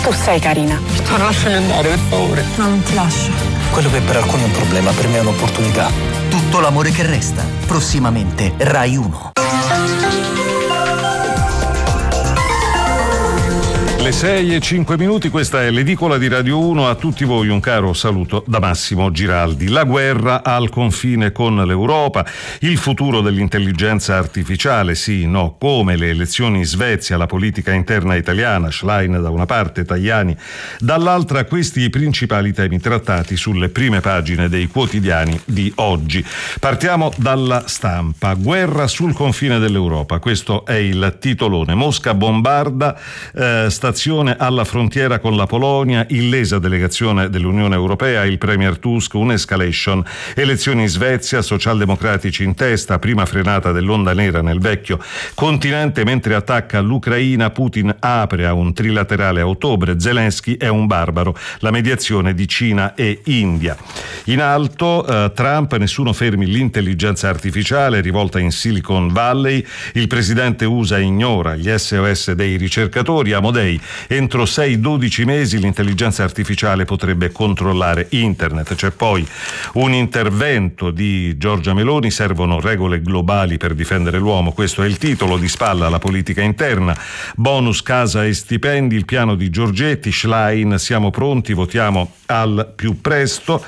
Tu sei carina. Vittorio, lasciami andare, per favore. No, non ti lascio. Quello che per alcuni è un problema, per me è un'opportunità. Tutto l'amore che resta. Prossimamente Rai 1. Le 6:05, questa è l'edicola di Radio 1. A tutti voi un caro saluto da Massimo Giraldi. La guerra al confine con l'Europa, il futuro dell'intelligenza artificiale, sì, no, come le elezioni in Svezia, la politica interna italiana, Schlein da una parte, Tajani dall'altra, questi i principali temi trattati sulle prime pagine dei quotidiani di oggi. Partiamo dalla Stampa. Guerra sul confine dell'Europa, questo è il titolone. Mosca bombarda stazione alla frontiera con la Polonia, illesa delegazione dell'Unione Europea, il premier Tusk, un'escalation, elezioni in Svezia, socialdemocratici in testa, prima frenata dell'onda nera nel vecchio continente, mentre attacca l'Ucraina, Putin apre a un trilaterale a ottobre, Zelensky è un barbaro, la mediazione di Cina e India. In alto Trump, nessuno fermi l'intelligenza artificiale, rivolta in Silicon Valley, il presidente USA ignora gli SOS dei ricercatori, Amodei, entro 6-12 mesi l'intelligenza artificiale potrebbe controllare internet. C'è poi un intervento di Giorgia Meloni, servono regole globali per difendere l'uomo, questo è il titolo. Di spalla la politica interna, bonus casa e stipendi, il piano di Giorgetti, Schlein, siamo pronti, votiamo al più presto.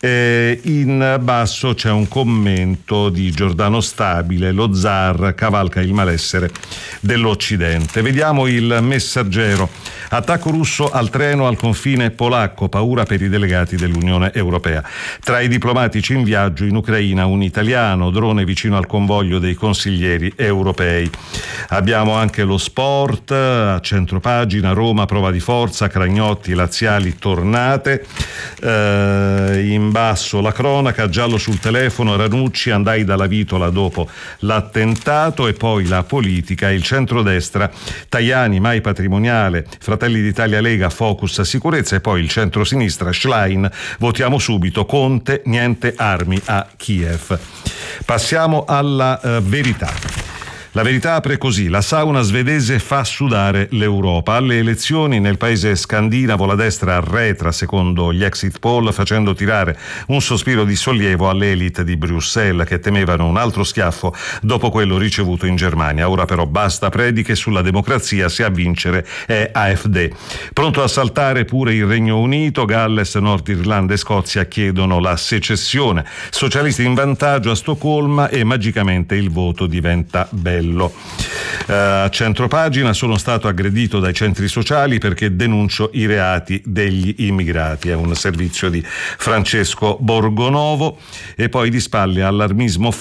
In basso c'è un commento di Giordano Stabile, lo zar cavalca il malessere dell'Occidente. Vediamo il Messaggero. Attacco russo al treno al confine polacco, paura per i delegati dell'Unione Europea. Tra i diplomatici in viaggio in Ucraina un italiano, drone vicino al convoglio dei consiglieri europei. Abbiamo anche lo sport, a centropagina, Roma prova di forza, Cragnotti, laziali tornate. In basso la cronaca, giallo sul telefono, Ranucci, andai dalla Vitola dopo l'attentato. E poi la politica, il centrodestra, Tajani mai patrimoniale, Fratelli d'Italia Lega, focus sicurezza. E poi il centrosinistra, Schlein, votiamo subito, Conte, niente armi a Kiev. Passiamo alla Verità. La Verità apre così: la sauna svedese fa sudare l'Europa. Alle elezioni nel paese scandinavo la destra arretra secondo gli exit poll, facendo tirare un sospiro di sollievo alle elite di Bruxelles, che temevano un altro schiaffo dopo quello ricevuto in Germania. Ora però basta prediche sulla democrazia, se a vincere è AfD. Pronto a saltare pure il Regno Unito, Galles, Nord Irlanda e Scozia chiedono la secessione. Socialisti in vantaggio a Stoccolma e magicamente il voto diventa bello. A centropagina, sono stato aggredito dai centri sociali perché denuncio i reati degli immigrati. È un servizio di Francesco Borgonovo. E poi di spalla allarmismo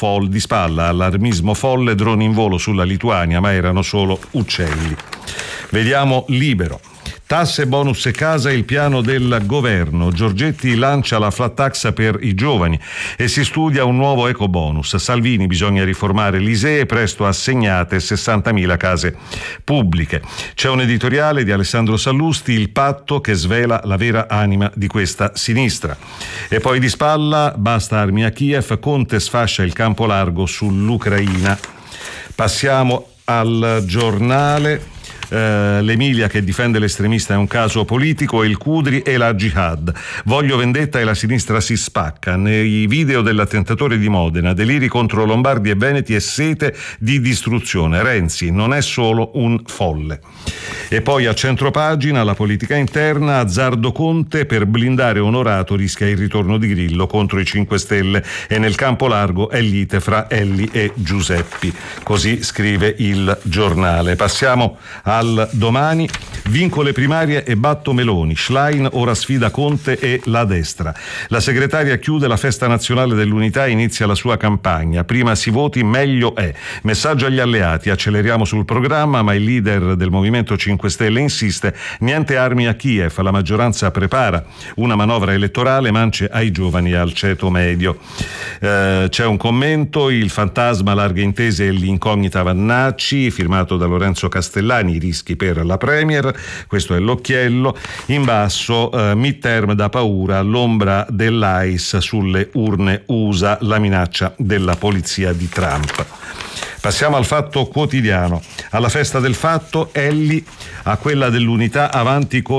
folle, droni in volo sulla Lituania, ma erano solo uccelli. Vediamo Libero. Tasse, bonus e casa, il piano del governo. Giorgetti lancia la flat tax per i giovani e si studia un nuovo ecobonus. Salvini, bisogna riformare l'ISEE, presto assegnate 60.000 case pubbliche. C'è un editoriale di Alessandro Sallusti, il patto che svela la vera anima di questa sinistra. E poi di spalla, basta armi a Kiev, Conte sfascia il campo largo sull'Ucraina. Passiamo al Giornale. L'Emilia che difende l'estremista è un caso politico, il Cudri e la Jihad. Voglio vendetta e la sinistra si spacca. Nei video dell'attentatore di Modena, deliri contro Lombardi e Veneti e sete di distruzione. Renzi non è solo un folle. E poi a centropagina la politica interna, azzardo Conte, per blindare Onorato rischia il ritorno di Grillo contro i 5 Stelle e nel campo largo è lite fra Elli e Giuseppi. Così scrive il Giornale. Passiamo al Domani. Vinco le primarie e batto Meloni. Schlein ora sfida Conte e la destra. La segretaria chiude la festa nazionale dell'unità e inizia la sua campagna. Prima si voti, meglio è. Messaggio agli alleati: acceleriamo sul programma, ma il leader del Movimento 5 Stelle insiste: niente armi a Kiev, la maggioranza prepara una manovra elettorale, mance ai giovani e al ceto medio. C'è un commento: il fantasma, larghe intese e l'incognita Vannacci, firmato da Lorenzo Castellani, i rischi per la Premier. Questo è l'occhiello. In basso, midterm da paura, l'ombra dell'AIS sulle urne USA, la minaccia della polizia di Trump. Passiamo al Fatto Quotidiano. Alla festa del fatto, Elli, a quella dell'unità, avanti con